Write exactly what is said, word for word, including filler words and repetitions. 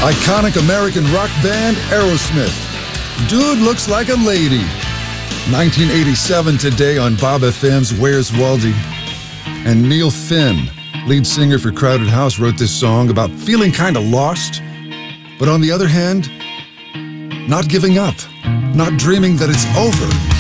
Iconic American rock band Aerosmith. Dude looks like a lady. nineteen eighty-seven today on Bob F M's Where's Waldy. And Neil Finn, lead singer for Crowded House, wrote this song about feeling kind of lost, but on the other hand, not giving up, not dreaming that it's over.